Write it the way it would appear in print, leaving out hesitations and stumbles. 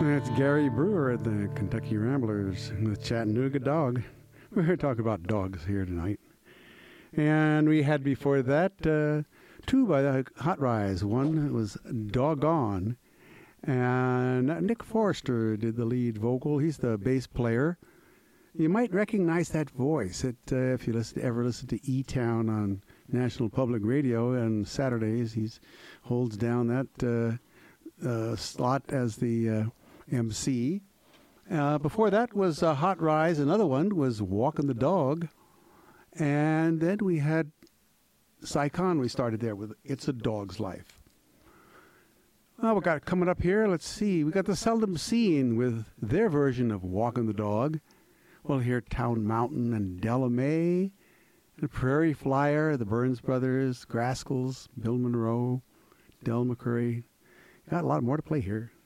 That's Gary Brewer at the Kentucky Ramblers with Chattanooga Dog. We're going to talk about dogs here tonight. And we had before that two by the Hot Rise. One was Doggone. And Nick Forster did the lead vocal. He's the bass player. You might recognize that voice if you ever listen to E-Town on National Public Radio on Saturdays. He holds down that slot as the MC. Before that was Hot Rise. Another one was Walking the Dog. And then we had Saigon. We started there with It's a Dog's Life. Well, we got it coming up here. Let's see. We got the Seldom Seen with their version of Walking the Dog. We'll hear Town Mountain and Della Mae, the Prairie Flyer, the Burns Brothers, Grascals, Bill Monroe, Del McCurry. Got a lot more to play here.